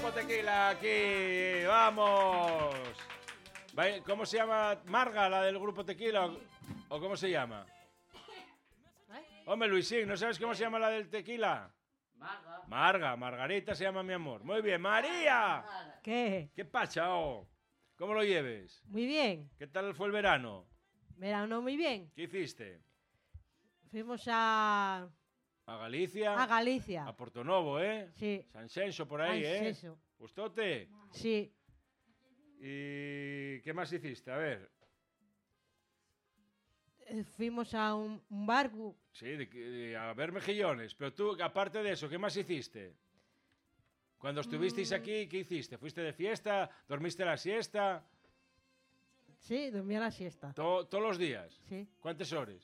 Grupo Tequila, aquí, vamos. ¿Cómo se llama? ¿Marga, la del Grupo Tequila? ¿O cómo se llama? Hombre, Luisín, ¿no sabes cómo se llama la del tequila? Margarita se llama mi amor. Muy bien, María. ¿Qué? ¿Qué pasa, oh? ¿Cómo lo lleves? Muy bien. ¿Qué tal fue el verano? Verano muy bien. ¿Qué hiciste? Fuimos a Galicia. A Galicia. A Portonovo, ¿eh? Sí. San Xenxo por ahí, San ¿eh? Xenxo. ¿Gustote? Sí. ¿Y qué más hiciste? A ver. Fuimos a un barco. Sí, a ver mejillones. Pero tú, aparte de eso, ¿qué más hiciste? Cuando estuvisteis aquí, ¿qué hiciste? ¿Fuiste de fiesta? ¿Dormiste la siesta? Sí, dormí a la siesta. ¿Todos los días? Sí. ¿Cuántas horas?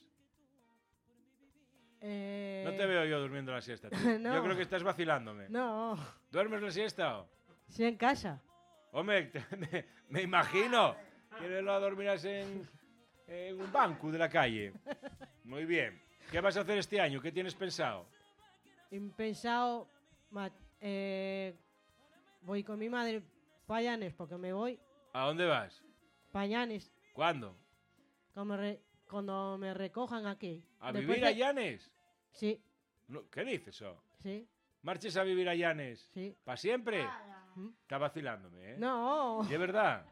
No te veo yo durmiendo la siesta, tío. No. Yo creo que estás vacilándome. No. ¿Duermes la siesta o? Sí, en casa. Hombre, me imagino que lo dormirás en un banco de la calle. Muy bien. ¿Qué vas a hacer este año? ¿Qué tienes pensado? He pensado... voy con mi madre para Llanes, porque me voy ¿A dónde vas? para Llanes ¿Cuándo? cuando me recojan aquí. ¿A Después vivir a Llanes? Sí, No, ¿qué dices, oh? sí, ¿Marches a vivir a Llanes? sí. ¿Para siempre? ¿Mm? Está vacilándome, ¿eh? No, ¿De verdad?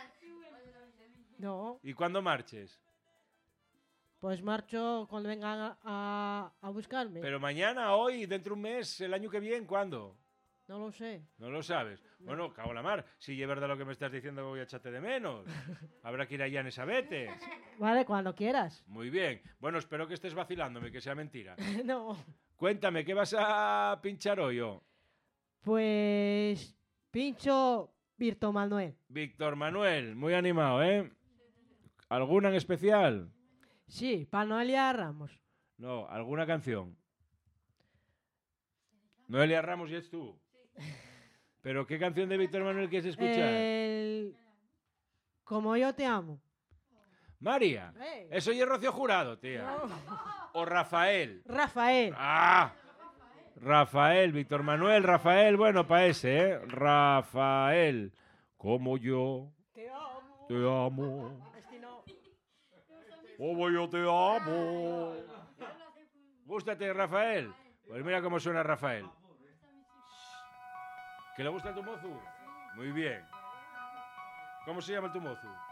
no. ¿Y cuándo marches? Pues marcho cuando vengan a buscarme. ¿Pero mañana, hoy, dentro de un mes, el año que viene, cuándo? No lo sé. No lo sabes. Bueno, cago en la mar. Si es verdad lo que me estás diciendo, voy a echarte de menos. Habrá que ir a Llanes a vete. Vale, cuando quieras. Muy bien. Bueno, espero que estés vacilándome, que sea mentira. No. Cuéntame, ¿qué vas a pinchar hoy, yo? Pues pincho Víctor Manuel. Víctor Manuel, muy animado, ¿eh? ¿Alguna en especial? Sí, para Noelia Ramos. No, ¿alguna canción? Noelia Ramos y es tú. ¿Pero qué canción de Víctor Manuel quieres escuchar? Como yo te amo. María. Hey. Eso ya es Rocío Jurado, tía. No. O Rafael. Rafael. ¡Ah! Rafael, Víctor Manuel, Rafael, bueno, para ese, ¿eh? Rafael, como yo Te amo. te amo, Este no. como yo te amo. ¿Gústate, Rafael? Pues mira cómo suena Rafael. ¿Que le gusta el tu mozu? Muy bien. ¿Cómo se llama el tu mozu?